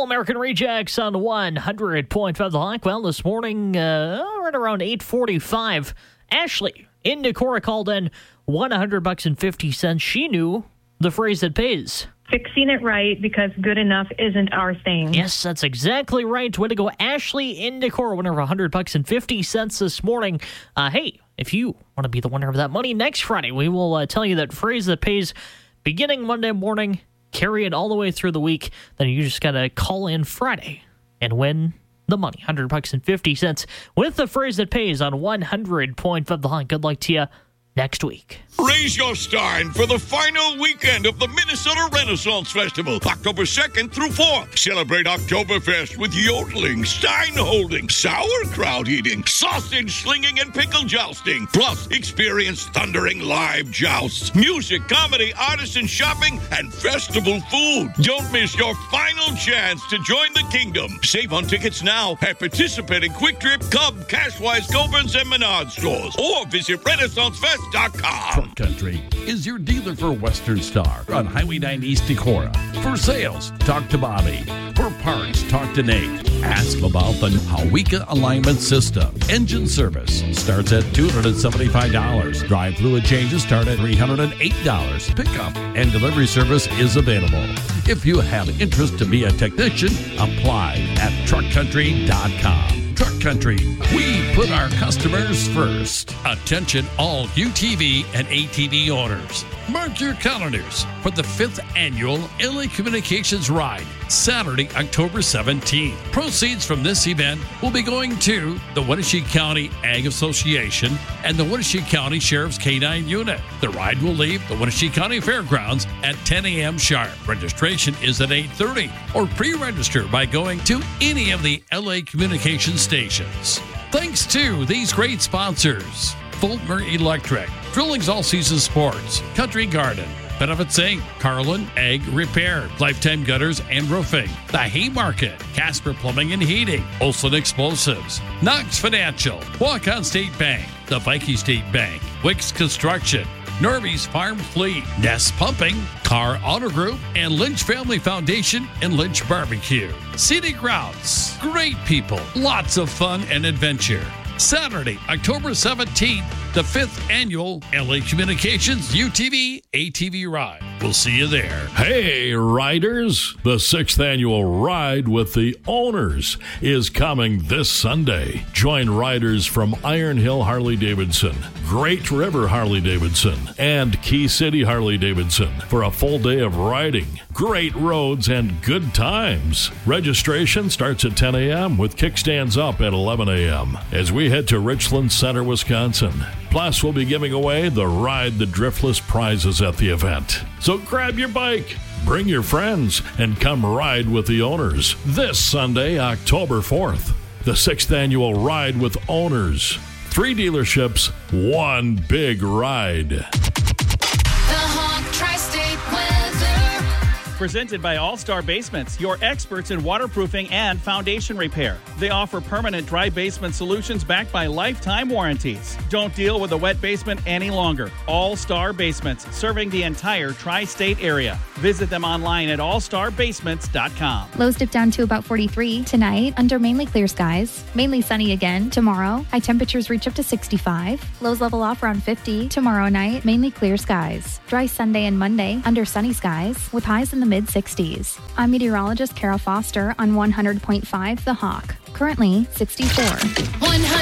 All-American Rejects on 100.5 The Hawk. Well, this morning, right around 8:45, Ashley in Decorah called in $100.50. She knew the phrase that pays. Fixing it right because good enough isn't our thing. Yes, that's exactly right. Way to go, Ashley in Decorah, winner of $100.50 this morning. Hey, if you want to be the winner of that money next Friday, we will tell you that phrase that pays beginning Monday morning, carry it all the way through the week. Then you just got to call in Friday and win the money, $100.50 with the phrase that pays on 100.5 The Hawk. Good luck to you next week. Raise your stein for the final weekend of the Minnesota Renaissance Festival, October 2nd through 4th. Celebrate Oktoberfest with yodeling, stein holding, sauerkraut eating, sausage slinging, and pickle jousting. Plus, experience thundering live jousts, music, comedy, artisan shopping, and festival food. Don't miss your final chance to join the kingdom. Save on tickets now at participating Quick Trip, Cub, Cashwise, Goburns, and Menard stores, or visit RenaissanceFest.com. Truck Country is your dealer for Western Star on Highway 9 East Decorah. For sales, talk to Bobby. For parts, talk to Nate. Ask about the Hawika Alignment System. Engine service starts at $275. Drive fluid changes start at $308. Pickup and delivery service is available. If you have interest to be a technician, apply at truckcountry.com. Truck Country, we put our customers first. Attention all UTV and ATV owners. Mark your calendars for the 5th annual LA Communications Ride, Saturday, October 17th. Proceeds from this event will be going to the Wenatchee County Ag Association and the Wenatchee County Sheriff's K-9 Unit. The ride will leave the Wenatchee County Fairgrounds at 10 a.m. sharp. Registration is at 8:30 or pre-register by going to any of the LA Communications stations. Thanks to these great sponsors: Fulmer Electric, Drilling's All Season Sports, Country Garden, Benefits Inc., Carlin Ag Repair, Lifetime Gutters and Roofing, The Haymarket, Casper Plumbing and Heating, Olson Explosives, Knox Financial, Walk-On State Bank, the Viking State Bank, Wicks Construction, Norby's Farm Fleet, Nest Pumping, Carr Auto Group, and Lynch Family Foundation and Lynch Barbecue. Scenic Routes, great people, lots of fun and adventure. Saturday, October 17th, the 5th annual LA Communications UTV ATV Ride. We'll see you there. Hey, riders! The 6th annual Ride with the Owners is coming this Sunday. Join riders from Iron Hill Harley-Davidson, Great River Harley-Davidson, and Key City Harley-Davidson for a full day of riding, great roads, and good times. Registration starts at 10 a.m. with kickstands up at 11 a.m. as we head to Richland Center, Wisconsin. Plus, we'll be giving away the Ride the Driftless prizes at the event. So grab your bike, bring your friends, and come ride with the Owners this Sunday, October 4th. The 6th annual Ride with Owners. 3 dealerships, 1 big ride. The Hawk Tri-State Weather. Presented by All-Star Basements, your experts in waterproofing and foundation repair. They offer permanent dry basement solutions backed by lifetime warranties. Don't deal with a wet basement any longer. All-Star Basements, serving the entire tri-state area. Visit them online at allstarbasements.com. Lows dip down to about 43 tonight under mainly clear skies. Mainly sunny again tomorrow. High temperatures reach up to 65. Lows level off around 50 tomorrow night. Mainly clear skies. Dry Sunday and Monday under sunny skies with highs in the mid-60s. I'm meteorologist Kara Foster on 100.5 The Hawk. Currently 64. 100.